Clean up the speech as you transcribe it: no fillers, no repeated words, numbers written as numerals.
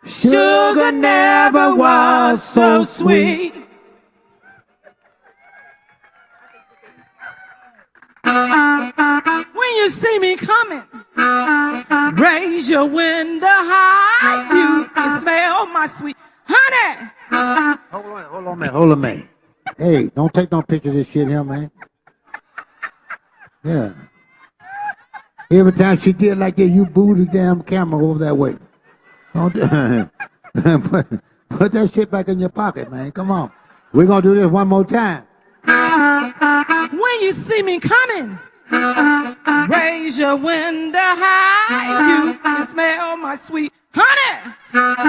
Sugar never was so sweet. When you see me coming, raise your window high. You can smell my sweet honey. Hold on, man. Hey, don't take no picture of this shit here, man. Yeah. Every time she did like that, you boo the damn camera over that way. Don't put that shit back in your pocket, man. Come on. We're gonna do this one more time. When you see me coming, raise your window high. You can smell my sweet honey.